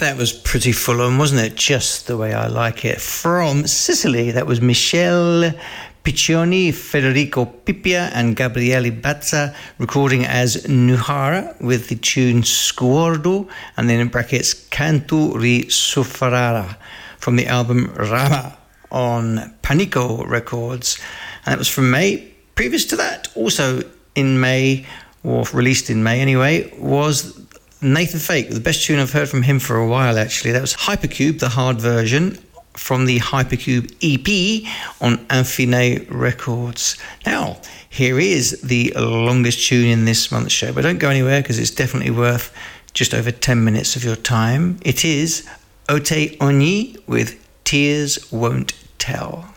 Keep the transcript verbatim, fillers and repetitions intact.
That was pretty full on, wasn't it? Just the way I like it. From Sicily, that was Michele Piccioni, Federico Pippia and Gabriele Bazza recording as Nuhara with the tune Sguardo, and then in brackets Canto Risofrara from the album Rama on Panico Records. And that was from May. Previous to that, also in May, or released in May anyway, was Nathan Fake, the best tune I've heard from him for a while actually. That was Hypercube, the hard version, from the Hypercube E P on Infine Records. Now, here is the longest tune in this month's show, but don't go anywhere because it's definitely worth just over ten minutes of your time. It is Ote Oni with Tears Won't Tell.